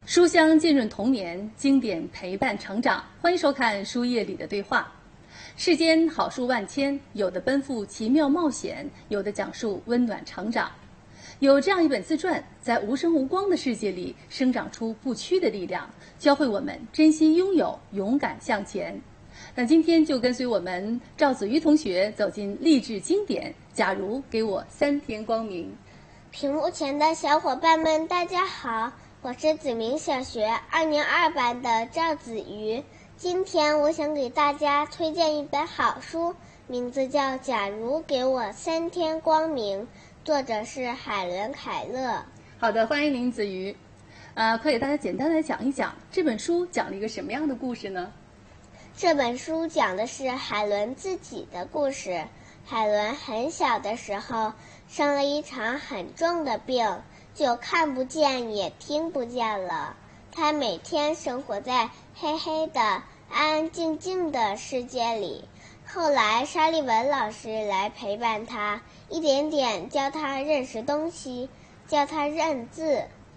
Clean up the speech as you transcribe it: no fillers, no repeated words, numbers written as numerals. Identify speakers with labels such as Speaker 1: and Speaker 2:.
Speaker 1: 书香浸润童年，经典陪伴成长。欢迎收看《书页里的对话》。世间好书万千，有的奔赴奇妙冒险，有的讲述温暖成长。有这样一本自传，在无声无光的世界里生长出不屈的力量，教会我们珍惜拥有，勇敢向前。那今天就跟随我们赵子瑜同学走进励志经典。假如给我3天光明。
Speaker 2: 屏幕前的小伙伴们，大家好，我是子明小学2年2班的赵子瑜。今天我想给大家推荐一本好书，名字叫《假如给我3天光明》，作者是海伦·凯勒。
Speaker 1: 好的，欢迎林子瑜。快给大家简单来讲一讲这本书讲了一个什么样的故事呢？
Speaker 2: 这本书讲的是海伦自己的故事。海伦很小的时候生了一场很重的病，就看不见也听不见了。她每天生活在黑黑的、安安静静的世界里。后来沙利文老师来陪伴她，一点点教她认识东西，教她认字，